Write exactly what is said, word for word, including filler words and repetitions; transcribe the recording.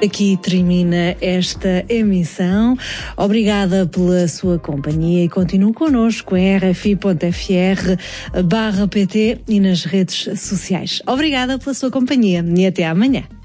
Aqui termina esta emissão. Obrigada pela sua companhia e continue connosco em r f i ponto f r barra p t e nas redes sociais. Obrigada pela sua companhia e até amanhã.